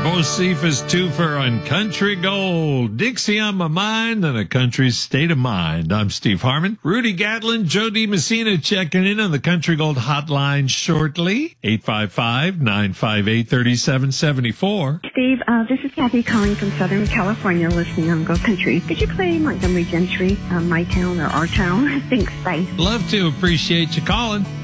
Bocephus twofer on Country Gold. Dixie on my mind and a country state of mind. I'm Steve Harmon. Rudy Gatlin, Joe DiMessina checking in on the Country Gold hotline shortly. 855-958-3774. Steve, this is Kathy calling from Southern California, listening on Go Country. Could you play Montgomery Gentry, My Town or Our Town? Thanks, bye. Love to. Appreciate you calling.